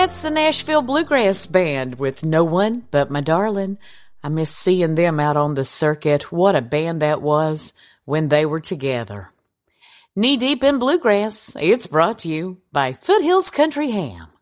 that's the Nashville Bluegrass Band with No One But My Darling. I miss seeing them out on the circuit. What a band that was when they were together. Knee Deep in Bluegrass, it's brought to you by Foothills Country Ham.